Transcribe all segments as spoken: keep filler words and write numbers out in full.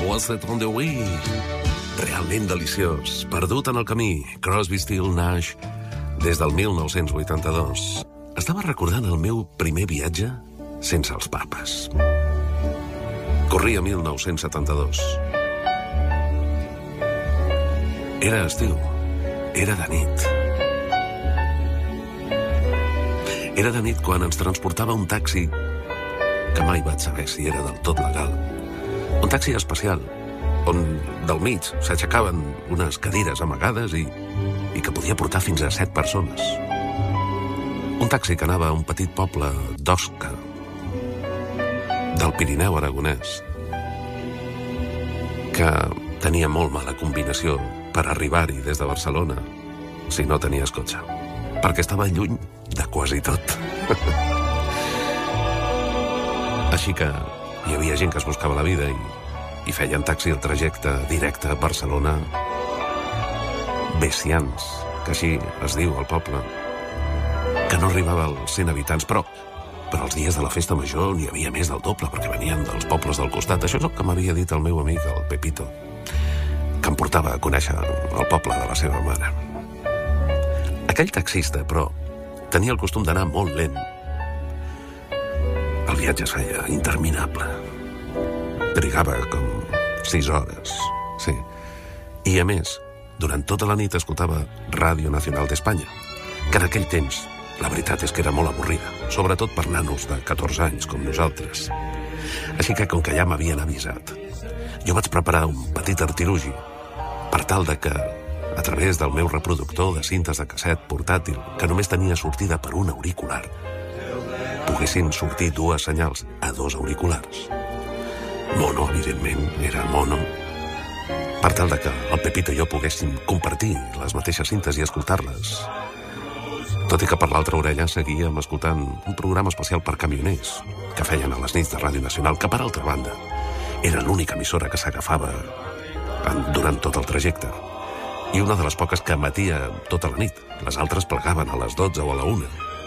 Wasted on the Way. Realment deliciós. Perdut en el camí. Crosby, Still, Nash. Des del mil nou-cents vuitanta-dos. Estava recordant el meu primer viatge sense els papes. Corria mil nou-cents setanta-dos. Era estiu. Era de nit. Era de nit quan ens transportava un taxi que mai vaig saber si era del tot legal. Un taxi especial, on del mig s'aixecaven unes cadires amagades i, i que podia portar fins a set persones. Un taxi que anava a un petit poble d'Osca, del Pirineu aragonès, que tenia molt mala combinació per arribar-hi des de Barcelona si no tenies cotxe, perquè estava lluny de quasi tot. Així que hi havia gent que es buscava la vida i, i feien taxi el trajecte directe a Barcelona. Bessians, que així es diu al poble, que no arribava als cent habitants, però però els dies de la festa major n'hi havia més del doble, perquè venien dels pobles del costat. Això és el que m'havia dit el meu amic, el Pepito, que em portava a conèixer el poble de la seva mare. Aquell taxista, però, tenia el costum d'anar molt lent. El viatge es feia interminable. Trigava com sis hores, sí. I, a més, durant tota la nit escoltava Ràdio Nacional d'Espanya, que en aquell temps, la veritat és que era molt avorrida, sobretot per nanos de catorze anys, com nosaltres. Així que, com que ja m'havien avisat, jo vaig preparar un petit artilugi per tal de que, a través del meu reproductor de cintes de casset portàtil, que només tenia sortida per un auricular, poguessin sortir dues senyals a dos auriculars. Mono, evidentment, era mono, per tal de que el Pepito i jo poguéssim compartir les mateixes cintes i escoltar-les. Tot i que per l'altra orella seguíem escoltant un programa especial per camioners que feien a les nits de Ràdio Nacional, que per altra banda era l'única emissora que s'agafava durant tot el trajecte i una de les poques que emetia tota la nit. Les altres plegaven a les dotze o a la una.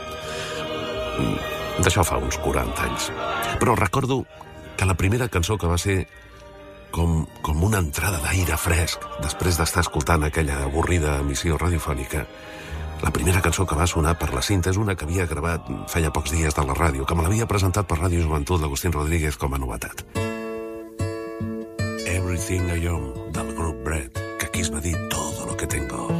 D'això fa uns quaranta anys. Però recordo que la primera cançó que va ser com, com una entrada d'aire fresc després d'estar escoltant aquella avorrida emissió radiofònica, la primera cançó que va sonar per la cinta és una que havia gravat feia pocs dies de la ràdio, que me l'havia presentat per Ràdio Joventut l'Agustín Rodríguez com a novetat. Everything I Own, del grup Bread, que aquí es va dir Todo lo que tengo.